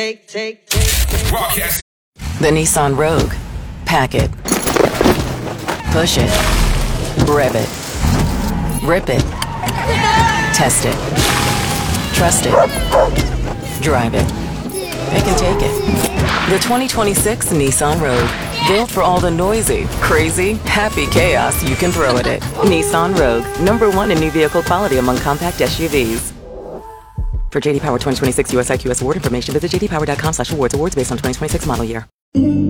Broadcast. The Nissan Rogue. Pack it. Push it. Rev it. Rip it. Test it. Trust it. Drive it. Pick and take it. The 2026 Nissan Rogue. Built for all the noisy, crazy, happy chaos you can throw at it. Nissan Rogue. #1 in new vehicle quality among compact SUVs. For JD Power 2026 US IQS award information, visit jdpower.com/awards. Awards based on 2026 model year.